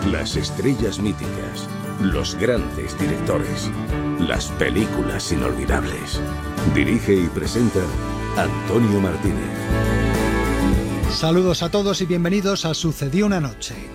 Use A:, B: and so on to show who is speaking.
A: Las estrellas míticas, los grandes directores, las películas inolvidables. Dirige y presenta Antonio Martínez.
B: Saludos a todos y bienvenidos a Sucedió una noche,